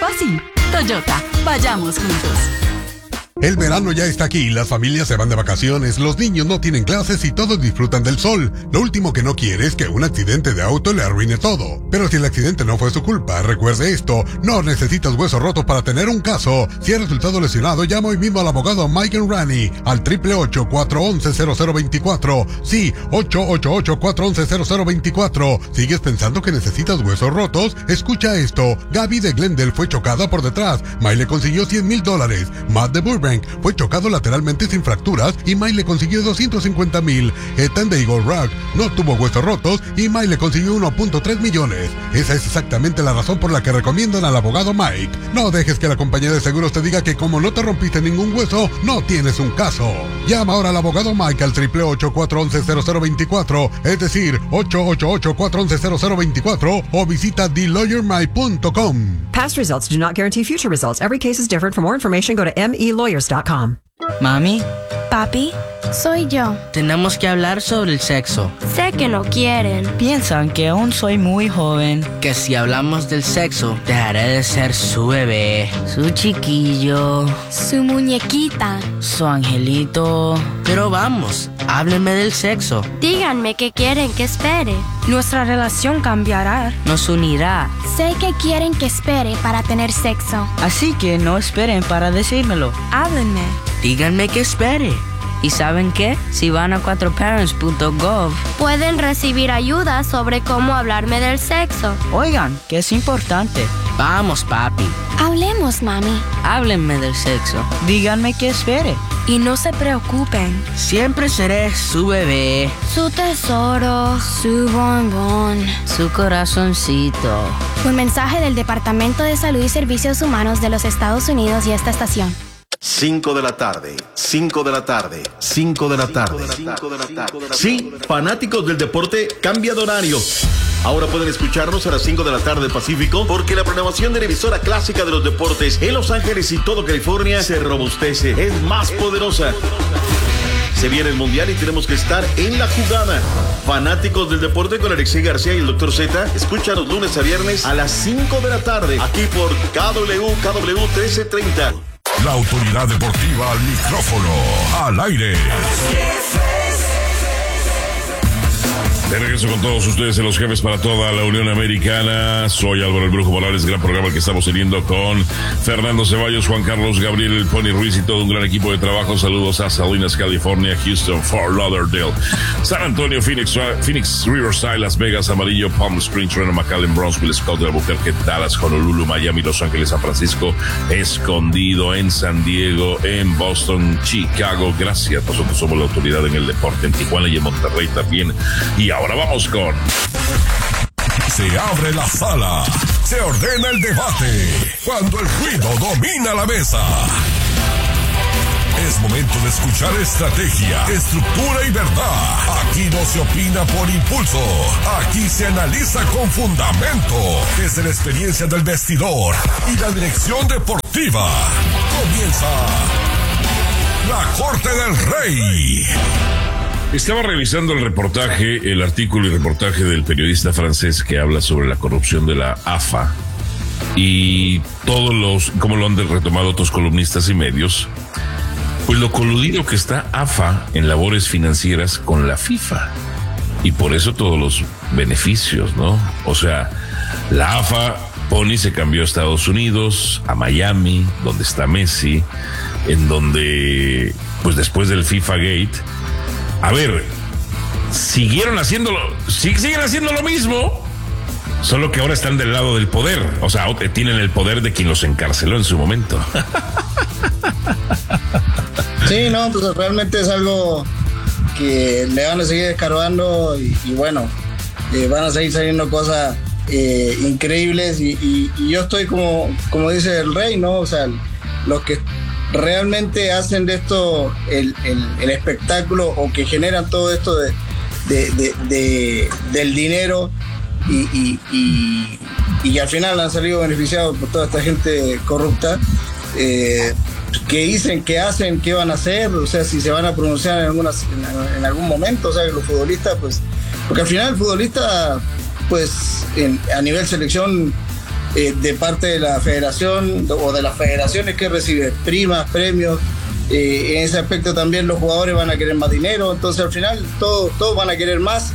así. Toyota, vayamos juntos. El verano ya está aquí, las familias se van de vacaciones, los niños no tienen clases y todos disfrutan del sol. Lo último que no quiere es que un accidente de auto le arruine todo. Pero si el accidente no fue su culpa, recuerde esto, no necesitas huesos rotos para tener un caso. Si has resultado lesionado, llama hoy mismo al abogado Mike Enrani al 888-411-0024. Sí, 888-411-0024. ¿Sigues pensando que necesitas huesos rotos? Escucha esto, Gaby de Glendale fue chocada por detrás, Mike le consiguió $100,000. Matt de Burbank fue chocado lateralmente sin fracturas y Mike le consiguió $250,000. Ethan de Eagle Rock no tuvo huesos rotos y Mike le consiguió $1.3 millones. Esa es exactamente la razón por la que recomiendan al abogado Mike. No dejes que la compañía de seguros te diga que como no te rompiste ningún hueso, no tienes un caso. Llama ahora al abogado Mike al 888-411-0024, es decir, 888-411-0024 o visita TheLawyerMike.com. Past results do not guarantee future results. Every case is different. For more information, go to melawyers.com. Mami, Papi, soy yo. tenemos que hablar sobre el sexo. Sé que no quieren. Piensan que aún soy muy joven. Que si hablamos del sexo, dejaré de ser su bebé, su chiquillo, Su muñequita. su angelito. Pero vamos, háblenme del sexo. Díganme que quieren que espere. Nuestra relación cambiará. Nos unirá. Sé que quieren que espere para tener sexo. Así que no esperen para decírmelo. Háblenme. Díganme que espere. ¿Y saben qué? Si van a 4parents.gov, Pueden recibir ayuda sobre cómo hablarme del sexo. oigan, que es importante. Vamos, papi. Hablemos, mami. Háblenme del sexo. Díganme que espere. Y no se preocupen. Siempre seré su bebé, Su tesoro. Su bombón. su corazoncito. Un mensaje del Departamento de Salud y Servicios Humanos de los Estados Unidos y esta estación. 5 de la tarde, 5 de la tarde, 5 de la tarde. Sí, fanáticos del deporte, cambia de horario. Ahora pueden escucharnos a las 5 de la tarde Pacífico, porque la programación de la emisora clásica de los deportes en Los Ángeles y todo California se robustece, es más poderosa. Se viene el Mundial y tenemos que estar en la jugada. Fanáticos del deporte con Alexei García y el Dr. Z, escúchanos lunes a viernes a las 5 de la tarde, aquí por KW 1330. La autoridad deportiva al micrófono, al aire. De regreso con todos ustedes en Los Jefes para toda la Unión Americana. Soy Álvaro el Brujo Morales, gran programa el que estamos teniendo con Fernando Ceballos, Juan Carlos, Gabriel El Pony Ruiz y todo un gran equipo de trabajo. Saludos a Salinas, California, Houston, Fort Lauderdale, San Antonio, Phoenix, Riverside, Las Vegas, Amarillo, Palm Springs, Reno, McAllen, Brownsville, Scottsdale, Albuquerque, Dallas, Honolulu, Miami, Los Ángeles, San Francisco, Escondido, en San Diego, en Boston, Chicago. Gracias, nosotros somos la autoridad en el deporte en Tijuana y en Monterrey también. Y ahora vamos con... Se abre la sala, se ordena el debate, cuando el ruido domina la mesa. Es momento de escuchar estrategia, estructura y verdad. Aquí no se opina por impulso, aquí se analiza con fundamento, desde la experiencia del vestidor y la dirección deportiva. Comienza la Corte del Rey. Estaba revisando el artículo y reportaje del periodista francés que habla sobre la corrupción de la AFA y como lo han retomado otros columnistas y medios, pues lo coludido que está AFA en labores financieras con la FIFA y por eso todos los beneficios, ¿no? O sea, la AFA, Pony, se cambió a Estados Unidos, a Miami, donde está Messi, en donde, pues después del FIFA Gate, a ver, siguen haciendo lo mismo, solo que ahora están del lado del poder, o sea, tienen el poder de quien los encarceló en su momento. Sí, no, pues realmente es algo que le van a seguir escarbando y bueno, van a seguir saliendo cosas increíbles y yo estoy como dice el Rey, ¿no? O sea, los que realmente hacen de esto el espectáculo o que generan todo esto del dinero y al final han salido beneficiados por toda esta gente corrupta, que dicen, que hacen, qué van a hacer, o sea, si se van a pronunciar en algún momento, o sea, que los futbolistas, pues, porque al final el futbolista, pues, a nivel selección de parte de la federación o de las federaciones que recibe primas, premios. En ese aspecto también los jugadores van a querer más dinero, entonces al final todos van a querer más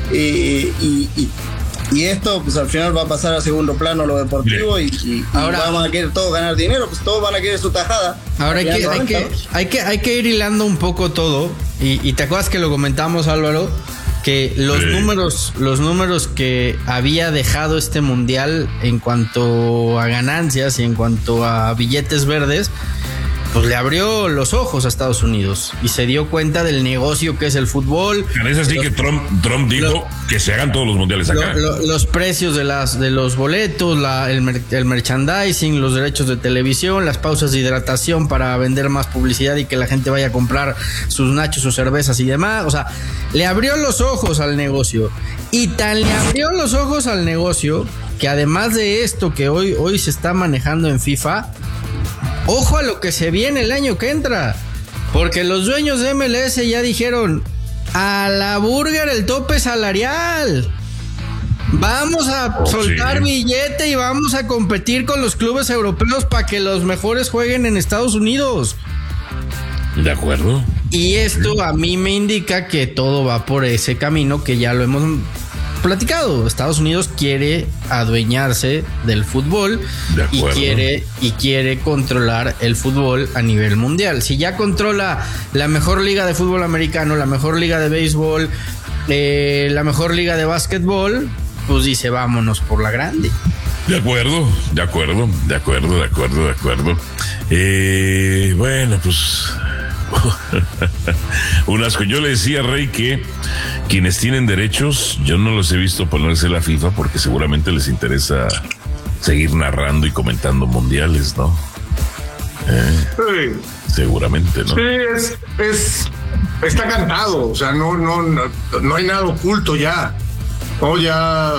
y esto pues al final va a pasar a segundo plano lo deportivo y ahora vamos a querer todos ganar dinero, pues todos van a querer su tajada. Ahora hay que ir hilando un poco todo y te acuerdas que lo comentamos, Álvaro, que los números que había dejado este mundial en cuanto a ganancias y en cuanto a billetes verdes, pues le abrió los ojos a Estados Unidos y se dio cuenta del negocio que es el fútbol. Es así que Trump dijo que se hagan todos los mundiales acá. Los precios de los boletos, el merchandising, los derechos de televisión, las pausas de hidratación para vender más publicidad y que la gente vaya a comprar sus nachos, sus cervezas y demás. O sea, le abrió los ojos al negocio. Y tan le abrió los ojos al negocio que además de esto que hoy se está manejando en FIFA, ojo a lo que se viene el año que entra, porque los dueños de MLS ya dijeron: a la burger el tope salarial, vamos a soltar billete y vamos a competir con los clubes europeos para que los mejores jueguen en Estados Unidos. De acuerdo. Y esto a mí me indica que todo va por ese camino que ya lo hemos platicado. Estados Unidos quiere adueñarse del fútbol y quiere controlar el fútbol a nivel mundial. Si ya controla la mejor liga de fútbol americano, la mejor liga de béisbol, la mejor liga de básquetbol, pues dice vámonos por la grande. De acuerdo. Bueno, pues un asco. Yo le decía a Rey que quienes tienen derechos, yo no los he visto ponerse la FIFA porque seguramente les interesa seguir narrando y comentando mundiales, ¿no? Sí. Seguramente, ¿no? Sí, está cantado, o sea, no hay nada oculto ya. No, ya,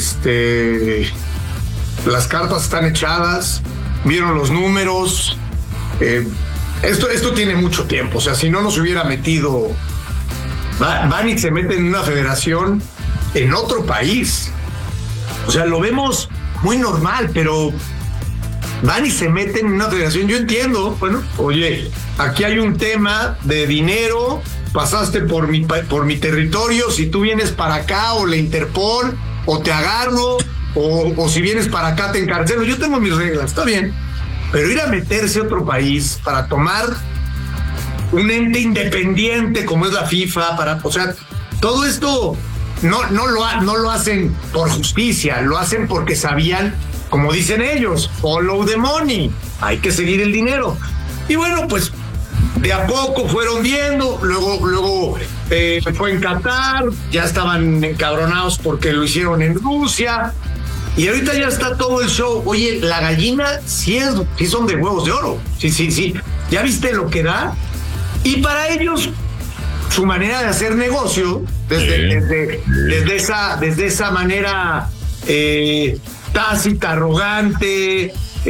las cartas están echadas, vieron los números. Esto tiene mucho tiempo, o sea, si no nos hubiera metido, van y se meten en una federación en otro país. O sea, lo vemos muy normal, pero van y se meten en una federación. Yo entiendo, bueno, oye, aquí hay un tema de dinero, pasaste por mi territorio, si tú vienes para acá o la Interpol, o te agarro, o si vienes para acá te encarcelo. Yo tengo mis reglas, está bien. Pero ir a meterse a otro país para tomar un ente independiente como es la FIFA, o sea, todo esto no lo hacen por justicia, lo hacen porque sabían, como dicen ellos, follow the money, hay que seguir el dinero. Y bueno, pues de a poco fueron viendo, luego fue en Qatar, ya estaban encabronados porque lo hicieron en Rusia. Y ahorita ya está todo el show. Oye, la gallina sí son de huevos de oro. Sí. ¿Ya viste lo que da? Y para ellos, su manera de hacer negocio, desde esa manera tácita, arrogante,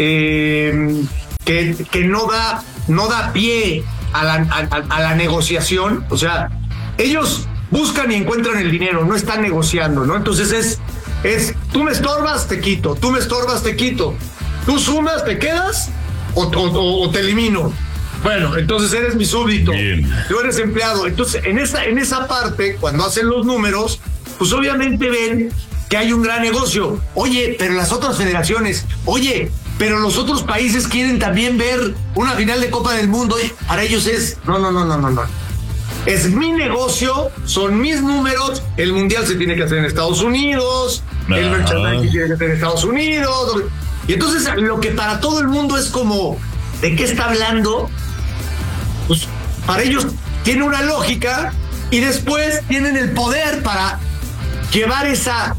que no da pie a la negociación. O sea, ellos buscan y encuentran el dinero, no están negociando, ¿no? Entonces es tú me estorbas, te quito, tú me estorbas, te quito, tú sumas, te quedas o te elimino. Bueno, entonces eres mi súbdito. Bien. Tú eres empleado. Entonces, en esa parte, cuando hacen los números, pues obviamente ven que hay un gran negocio. Oye, pero las otras federaciones, pero los otros países quieren también ver una final de Copa del Mundo. Para ellos es, no. Es mi negocio, son mis números, el mundial se tiene que hacer en Estados Unidos, el merchandising tiene que hacer en Estados Unidos. Y entonces lo que para todo el mundo es como, ¿de qué está hablando? Pues para ellos tiene una lógica y después tienen el poder para llevar esa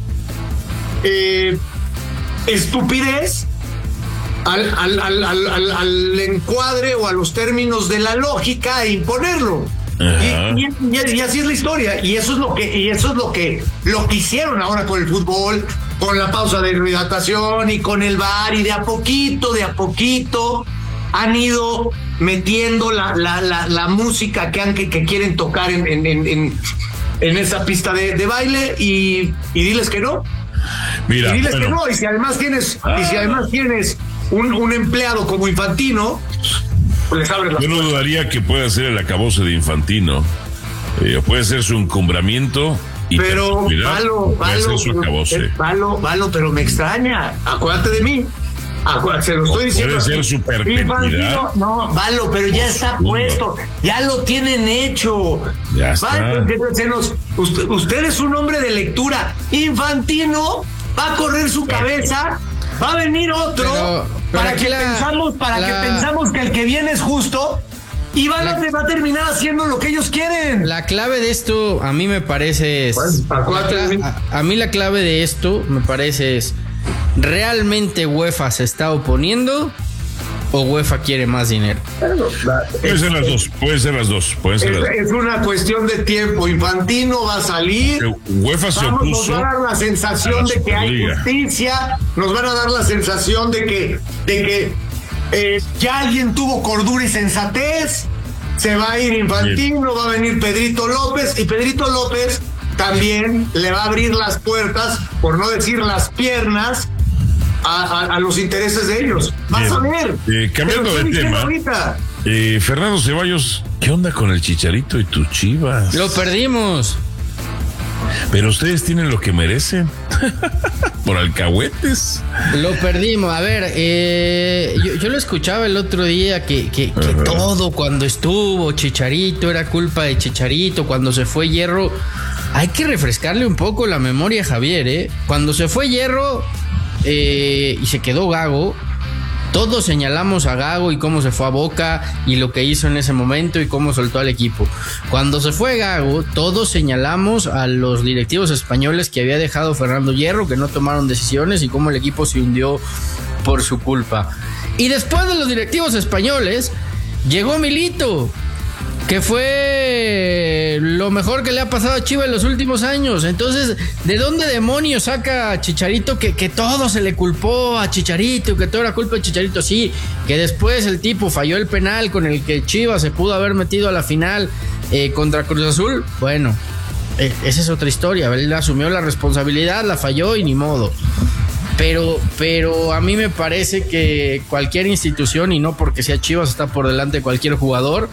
estupidez al encuadre o a los términos de la lógica e imponerlo. Y así es la historia, y eso es lo que hicieron ahora con el fútbol, con la pausa de hidratación y con el VAR, y de a poquito han ido metiendo la música que quieren tocar en esa pista de baile, y diles que no. Mira, y diles que no, y si además tienes, un empleado como Infantino, pues les abres la yo no dudaría que pueda ser el acabose de Infantino. Puede ser su encumbramiento. Pero, Valo, pero me extraña. Acuérdate de mí. Se lo estoy diciendo. Puede ser su perpetuidad. No, Valo, pero ya está puesto. Ya lo tienen hecho. Ya está. Usted es un hombre de lectura. Infantino va a correr su cabeza. Va a venir otro para que pensamos que el que viene es justo. Y va a terminar haciendo lo que ellos quieren. La clave de esto, a mí me parece a mí la clave de esto, me parece es, ¿realmente UEFA se está oponiendo o UEFA quiere más dinero? Puede ser las dos. Es una cuestión de tiempo. Infantino va a salir. UEFA se opuso. Nos va a dar la sensación de que hay justicia. Nos van a dar la sensación de que ya alguien tuvo cordura y sensatez. Se va a ir Infantino, va a venir Pedrito López, y Pedrito López también le va a abrir las puertas, por no decir las piernas, a los intereses de ellos. Vas a ver. Cambiando de tema, Fernando Ceballos, ¿qué onda con el Chicharito y tus Chivas? Lo perdimos. Pero ustedes tienen lo que merecen. Por alcahuetes. Lo perdimos. A ver, yo lo escuchaba el otro día que todo cuando estuvo Chicharito era culpa de Chicharito. Cuando se fue Hierro, hay que refrescarle un poco la memoria a Javier, Cuando se fue Hierro y se quedó Gago, todos señalamos a Gago y cómo se fue a Boca y lo que hizo en ese momento y cómo soltó al equipo. Cuando se fue Gago, todos señalamos a los directivos españoles que había dejado Fernando Hierro, que no tomaron decisiones y cómo el equipo se hundió por su culpa. Y después de los directivos españoles, llegó Milito, que fue lo mejor que le ha pasado a Chivas en los últimos años. Entonces, ¿de dónde demonios saca a Chicharito que todo se le culpó a Chicharito, que todo era culpa de Chicharito? Sí, que después el tipo falló el penal con el que Chivas se pudo haber metido a la final contra Cruz Azul. Bueno, esa es otra historia. Él asumió la responsabilidad, la falló y ni modo. Pero a mí me parece que cualquier institución, y no porque sea Chivas, está por delante de cualquier jugador.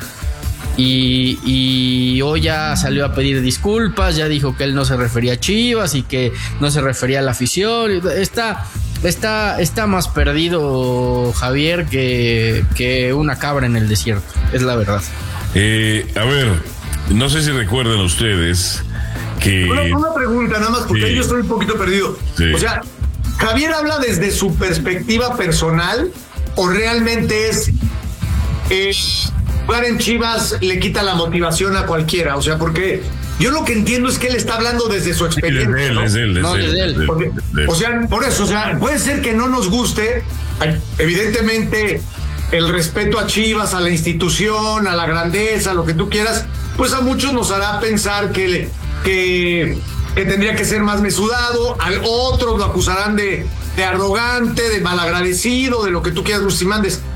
Y hoy ya salió a pedir disculpas, ya dijo que él no se refería a Chivas y que no se refería a la afición. Está más perdido Javier que una cabra en el desierto, es la verdad. A ver, no sé si recuerdan ustedes que... Una pregunta nada más, porque yo estoy un poquito perdido. Sí. O sea, ¿Javier habla desde su perspectiva personal o realmente es... jugar en Chivas le quita la motivación a cualquiera? O sea, porque yo lo que entiendo es que él está hablando desde su experiencia. Es él. O sea, por eso, o sea, puede ser que no nos guste, evidentemente, el respeto a Chivas, a la institución, a la grandeza, lo que tú quieras, pues a muchos nos hará pensar que tendría que ser más mesudado, a otros lo acusarán de arrogante, de malagradecido, de lo que tú quieras, Luis Mandes.